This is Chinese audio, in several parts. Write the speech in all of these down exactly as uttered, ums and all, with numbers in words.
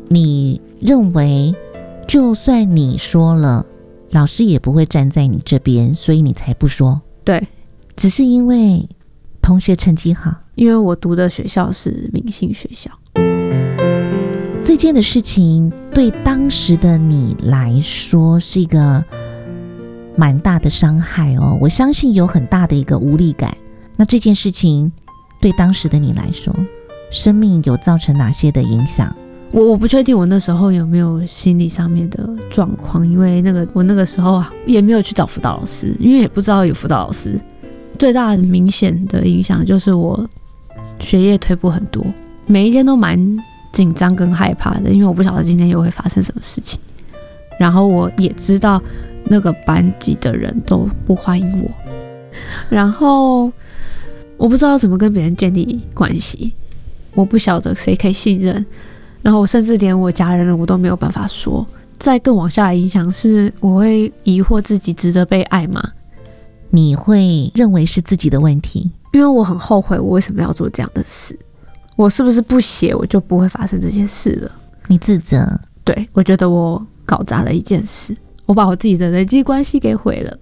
你认为就算你说了，老师也不会站在你这边，所以你才不说。 对， 只是因为同学成绩好， 因为我读的学校是明星学校。 这件的事情对当时的你来说是一个蛮大的伤害哦，我相信有很大的一个无力感。那这件事情对当时的你来说，生命有造成哪些的影响？ 我我不确定我那时候有没有心理上面的状况，因为那个我那个时候啊也没有去找辅导老师，因为也不知道有辅导老师。最大的明显的影响就是我学业退步很多，每一天都蛮紧张跟害怕的，因为我不晓得今天又会发生什么事情。然后我也知道那个班级的人都不欢迎我，然后我不知道怎么跟别人建立关系，我不晓得谁可以信任，然后我甚至连我家人我都没有办法说。再更往下的影响是，我会疑惑自己值得被爱吗？ 你会认为是自己的问题， 因为我很后悔我为什么要做这样的事，我是不是不写我就不会发生这些事了？ 你自责。 对，我觉得我搞砸了一件事，我把我自己的人际关系给毁了。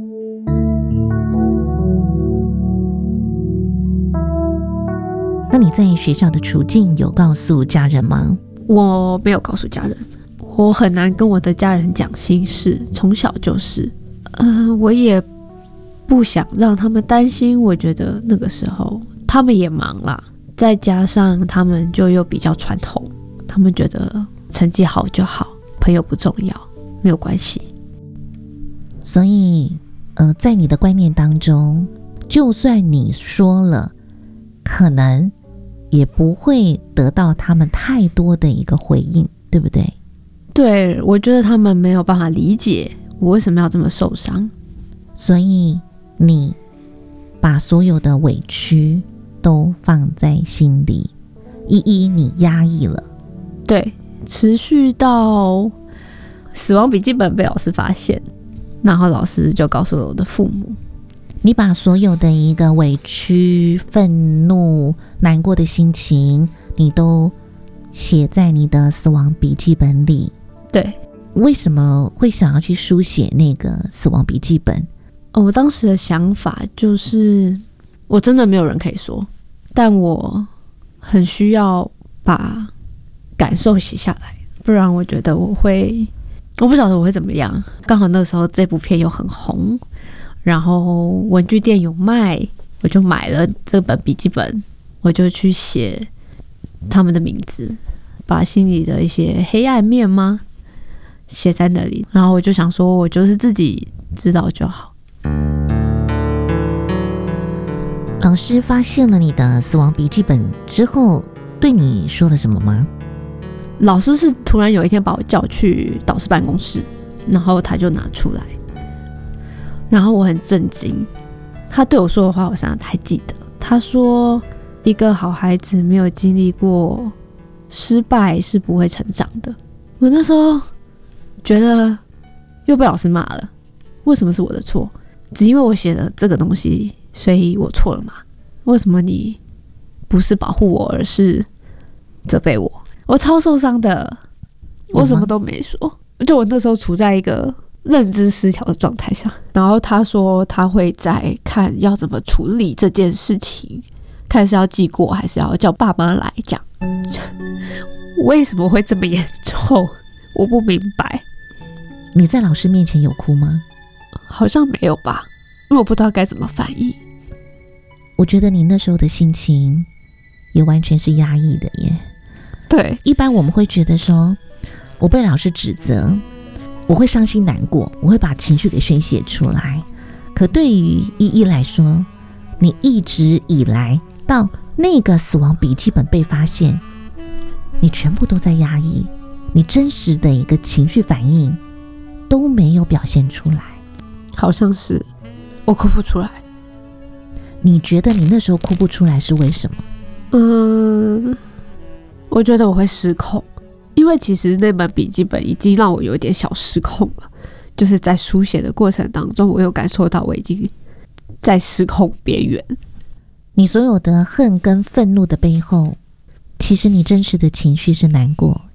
那你在学校的处境有告诉家人吗？ 我没有告诉家人，我很难跟我的家人讲心事，从小就是呃，我也不想让他们担心，我觉得那个时候他们也忙啦，再加上他们就又比较传统，他们觉得成绩好就好，朋友不重要，没有关系。 所以呃，在你的观念当中，就算你说了，可能也不会得到他们太多的一个回应，对不对？ 对，我觉得他们没有办法理解我为什么要这么受伤， 所以你把所有的委屈都放在心里，一一你压抑了。 对，持续到死亡笔记本被老师发现，然后老师就告诉了我的父母。 你把所有的一个委屈、愤怒、难过的心情，你都写在你的死亡笔记本里。 对， 为什么会想要去书写那个死亡笔记本？ 哦，我当时的想法就是，我真的没有人可以说，但我很需要把感受写下来，不然我觉得我会，我不晓得我会怎么样。刚好那时候这部片又很红，然后文具店有卖，我就买了这本笔记本，我就去写他们的名字，把心里的一些黑暗面吗写在那里，然后我就想说，我就是自己知道就好。 老师发现了你的死亡笔记本之后，对你说了什么吗？ 老师是突然有一天把我叫去导师办公室，然后他就拿出来，然后我很震惊。他对我说的话，我现在还记得。他说，一个好孩子没有经历过失败是不会成长的。我那时候觉得又被老师骂了，为什么是我的错？只因为我写了这个东西，所以我错了吗？为什么你不是保护我，而是责备我？我超受伤的，我什么都没说，就我那时候处在一个认知失调的状态下。然后他说他会再看要怎么处理这件事情，看是要记过还是要叫爸妈来讲。为什么会这么严重？我不明白。 你在老师面前有哭吗？ 好像没有吧，因为我不知道该怎么反应。 我觉得你那时候的心情也完全是压抑的耶。 对， 一般我们会觉得说，我被老师指责，我会伤心难过，我会把情绪给宣泄出来。可对于依依来说，你一直以来到那个死亡笔记本被发现，你全部都在压抑，你真实的一个情绪反应都没有表现出来。 好像是，我哭不出来。 你觉得你那时候哭不出来是为什么？ 嗯，我觉得我会失控，因为其实那本笔记本已经让我有一点小失控了，就是在书写的过程当中，我有感受到我已经在失控边缘。 你所有的恨跟愤怒的背后，其实你真实的情绪是难过，